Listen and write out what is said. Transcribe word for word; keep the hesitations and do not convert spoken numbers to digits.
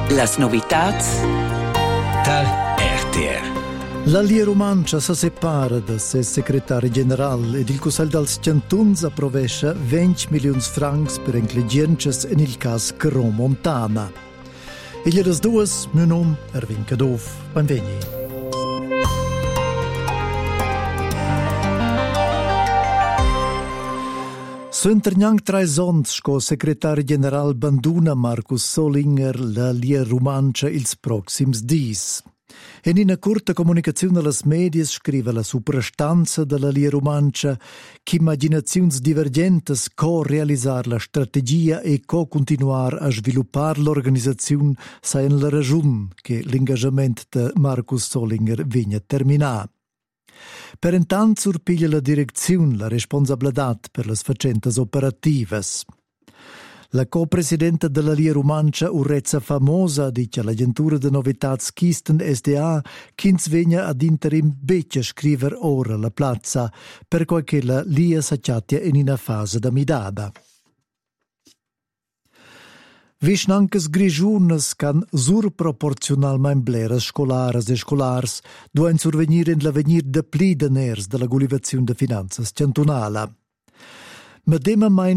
Las novitats da R T R. La Lia Romancia si separa da se segretario generale ed il Cussel dels Cantuns approvescia venti milioni francs per inclegiences in il caso Caron Montana. E gli das duas, mio nome è Erwin Cadov. Benveni. S'intergnang trais ons sco secretario general banduna Markus Solinger la Lia Romancia ils proxims dis. In una corta comunicazione alle medias scrive la suprastanza della Lia Romancia che immaginazioni divergentes co-realizzare la strategia e co-continuare a sviluppare l'organizzazione sain la ragione che l'engagement di Markus Solinger viene terminato. Per intanto surpiglia la direzione la responsabilità per le facendas operativas. La co-presidenta della Lia Romancia Urrezza Famosa dice all'agentura de novitats Kisten S D A che svegna ad interim beccia scriver ora la piazza per qualche la Lia s'acciatia in una fase da midada. Visnancas grigiunas can surproporcionalmein bleras scolaras e scolars duen survenir in l'avenir de pli de ners de la Gulivazione de Finanzas cantonala. Ma dema main